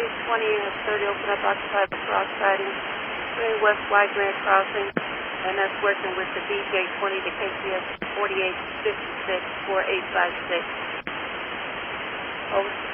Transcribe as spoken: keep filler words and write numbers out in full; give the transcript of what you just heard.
three twenty and thirty open up occupied for cross siding, three West Wide Grand Crossing, and that's working with the B J twenty to K P S forty-eight fifty-six four eight five six. Over.